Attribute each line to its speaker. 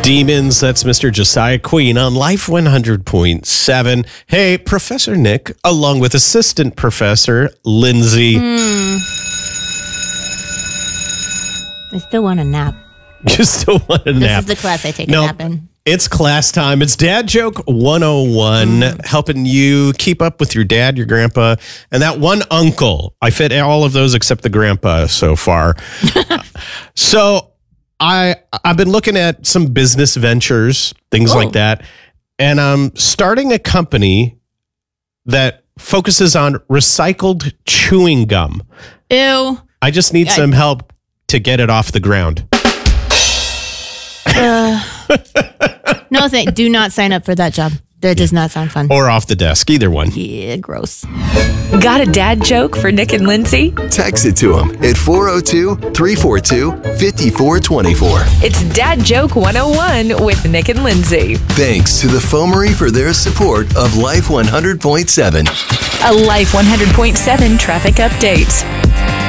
Speaker 1: Demons, that's Mr. Josiah Queen on Life 100.7. Hey, Professor Nick, along with Assistant Professor Lindsay.
Speaker 2: I still want a nap.
Speaker 1: You still want a nap?
Speaker 2: This is the class I take a
Speaker 1: No,
Speaker 2: nap in.
Speaker 1: it's class time. It's Dad Joke 101, helping you keep up with your dad, your grandpa, and that one uncle. I fit all of those except the grandpa so far. So I've been looking at some business ventures, things like that, and I'm starting a company that focuses on recycled chewing gum.
Speaker 2: Ew.
Speaker 1: I just need some help to get it off the ground.
Speaker 2: No, do not sign up for that job. That does not sound fun.
Speaker 1: Or off the desk, either one.
Speaker 2: Yeah, gross.
Speaker 3: Got a dad joke for Nick and Lindsay?
Speaker 4: Text it to them at 402-342-5424.
Speaker 3: It's Dad Joke 101 with Nick and Lindsay.
Speaker 4: Thanks to the Foamery for their support of Life 100.7.
Speaker 3: A Life 100.7 traffic update.